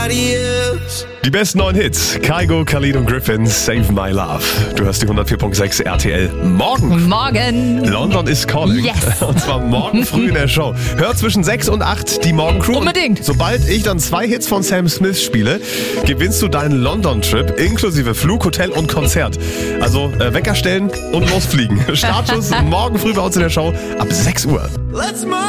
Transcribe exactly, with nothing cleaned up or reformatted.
Die besten neuen Hits. Kygo, Khalid und Griffin, Save My Love. Du hörst die hundertvier Komma sechs R T L. Morgen. Morgen. London is calling. Yes. Und zwar morgen früh in der Show. Hör zwischen sechs und acht die Morgencrew. Unbedingt. Sobald ich dann zwei Hits von Sam Smith spiele, gewinnst du deinen London-Trip inklusive Flug, Hotel und Konzert. Also äh, Wecker stellen und losfliegen. Startschuss morgen früh bei uns in der Show ab sechs Uhr. Let's move.